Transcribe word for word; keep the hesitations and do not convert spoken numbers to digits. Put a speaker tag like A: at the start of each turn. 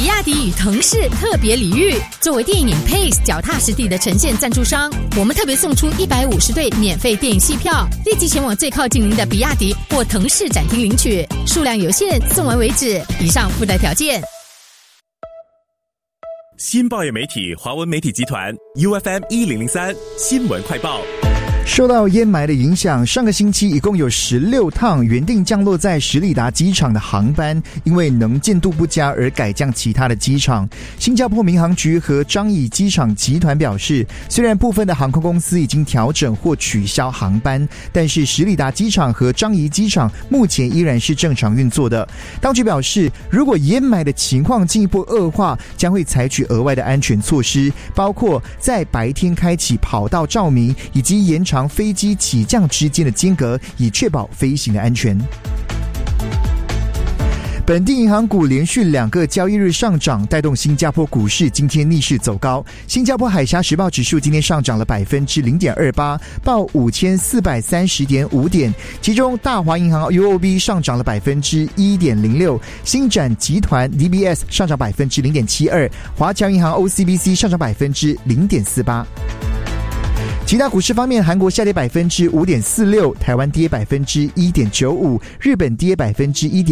A: 比亚迪与腾势特别礼遇，作为电影 Pace 脚踏实地的呈现赞助商，我们特别送出一百五十对免费电影戏票，立即前往最靠近您的比亚迪或腾势展厅领取，数量有限，送完为止。以上附带条件。
B: 新报业媒体华文媒体集团 U F M 一零零三新闻快报。
C: 受到烟霾的影响，上个星期一共有十六趟原定降落在史里达机场的航班，因为能见度不佳而改降其他的机场。新加坡民航局和樟宜机场集团表示，虽然部分的航空公司已经调整或取消航班，但是史里达机场和樟宜机场目前依然是正常运作的。当局表示，如果烟霾的情况进一步恶化，将会采取额外的安全措施，包括在白天开启跑道照明，以及延长飞机起降之间的间隔，以确保飞行的安全。本地银行股连续两个交易日上涨，带动新加坡股市今天逆势走高。新加坡海峡时报指数今天上涨了 百分之零点二八， 报 五千四百三十点五 点，其中大华银行 U O B 上涨了 百分之一点零六， 新展集团 D B S 上涨 百分之零点七二， 华侨银行 O C B C 上涨 百分之零点四八。其他股市方面，韩国下跌 百分之五点四六， 台湾跌 百分之一点九五， 日本跌 百分之一点